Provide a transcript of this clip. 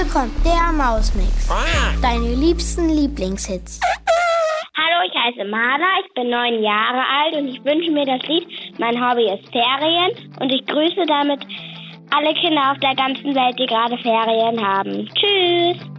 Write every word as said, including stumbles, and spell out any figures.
Hier kommt der Mausmix. Deine liebsten Lieblingshits. Hallo, ich heiße Marla, ich bin neun Jahre alt und ich wünsche mir das Lied Mein Hobby ist Ferien und ich grüße damit alle Kinder auf der ganzen Welt, die gerade Ferien haben. Tschüss!